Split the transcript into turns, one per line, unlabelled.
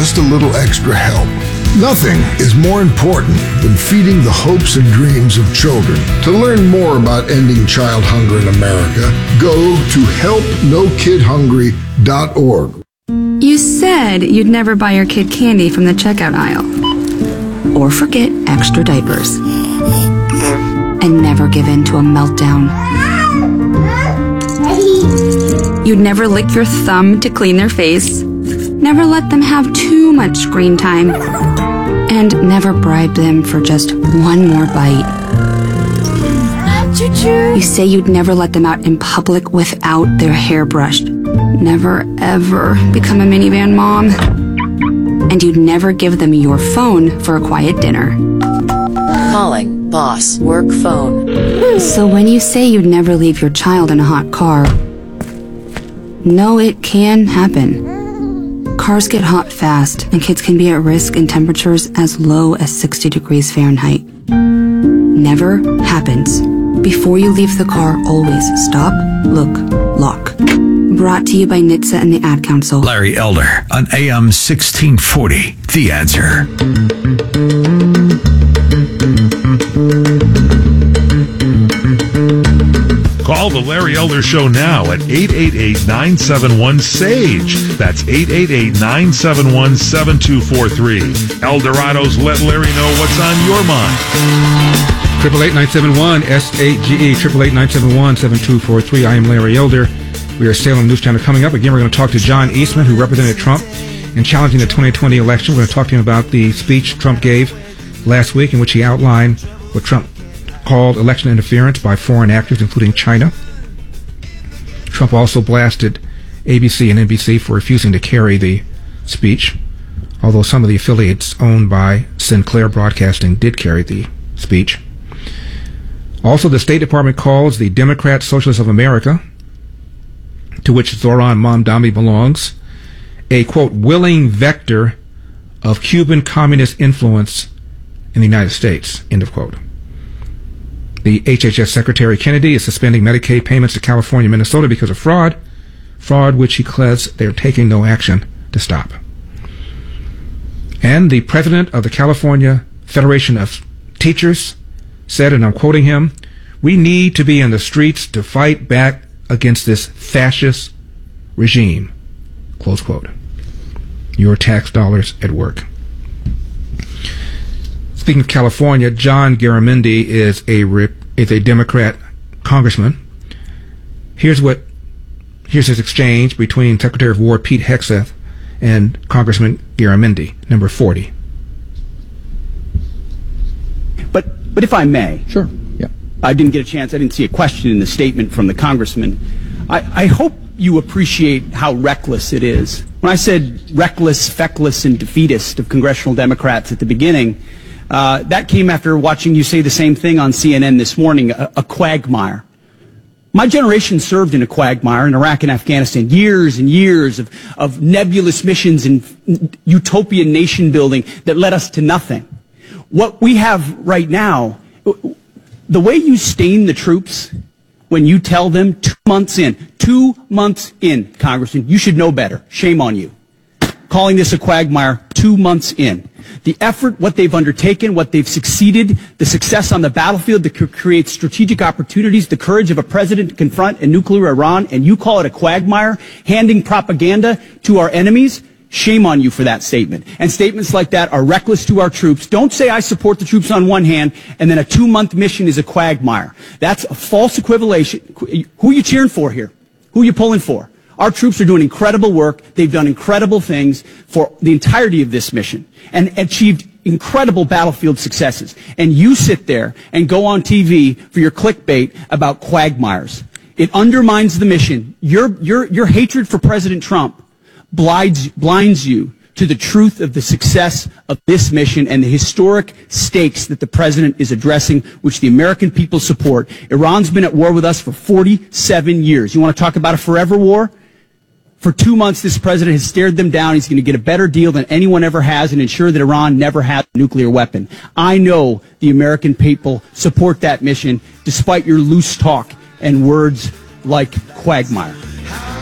just a little extra help. Nothing is more important than feeding the hopes and dreams of children. To learn more about ending child hunger in America, go to helpnokidhungry.org.
You said you'd never buy your kid candy from the checkout aisle. Or forget extra diapers. And never give in to a meltdown. You'd never lick your thumb to clean their face. Never let them have too much screen time. And never bribe them for just one more bite. You say you'd never let them out in public without their hair brushed. Never, ever become a minivan mom. And you'd never give them your phone for a quiet dinner.
Calling boss work phone.
So when you say you'd never leave your child in a hot car, no, it can happen. Cars get hot fast, and kids can be at risk in temperatures as low as 60 degrees Fahrenheit. Never happens. Before you leave the car, always stop, look, lock. Brought to you by NHTSA and the Ad Council.
Larry Elder on AM 1640. The Answer.
Call the Larry Elder Show now at 888-971-SAGE. That's 888-971-7243. Eldorado's Let Larry Know What's on Your Mind.
888-971-SAGE, 888-971-7243. I am Larry Elder. We are Salem News Channel. Coming up, again, we're going to talk to John Eastman, who represented Trump in challenging the 2020 election. We're going to talk to him about the speech Trump gave last week in which he outlined what Trump called election interference by foreign actors, including China. Trump also blasted ABC and NBC for refusing to carry the speech, although some of the affiliates owned by Sinclair Broadcasting did carry the speech. Also, the State Department calls the Democrat Socialists of America, to which Zoran Mamdani belongs, a, quote, willing vector of Cuban communist influence in the United States, end of quote. The HHS Secretary Kennedy is suspending Medicaid payments to California and Minnesota because of fraud which he claims they're taking no action to stop. And the president of the California Federation of Teachers said, and I'm quoting him, "We need to be in the streets to fight back against this fascist regime," close quote. Your tax dollars at work. Speaking of California, John Garamendi is a Democrat congressman. Here's his exchange between Secretary of War Pete Hegseth and Congressman Garamendi, number 40.
But if I may,
sure. Yeah.
I didn't see a question in the statement from the congressman. I hope you appreciate how reckless it is. When I said reckless, feckless, and defeatist of congressional Democrats at the beginning, that came after watching you say the same thing on CNN this morning, a quagmire. My generation served in a quagmire in Iraq and Afghanistan, years and years of nebulous missions and utopian nation building that led us to nothing. What we have right now, the way you stain the troops when you tell them 2 months in, Congressman, you should know better. Shame on you. Calling this a quagmire 2 months in. The effort, what they've undertaken, what they've succeeded, the success on the battlefield to create strategic opportunities, the courage of a president to confront a nuclear Iran, and you call it a quagmire, handing propaganda to our enemies. Shame on you for that statement. And statements like that are reckless to our troops. Don't say I support the troops on one hand, and then a 2-month mission is a quagmire. That's a false equivalation. Who are you cheering for here? Who are you pulling for? Our troops are doing incredible work. They've done incredible things for the entirety of this mission and achieved incredible battlefield successes. And you sit there and go on TV for your clickbait about quagmires. It undermines the mission. Your hatred for President Trump blinds you to the truth of the success of this mission and the historic stakes that the president is addressing, which the American people support. Iran's been at war with us for 47 years. You want to talk about a forever war? For 2 months, this president has stared them down. He's going to get a better deal than anyone ever has and ensure that Iran never has a nuclear weapon. I know the American people support that mission, despite your loose talk and words like quagmire.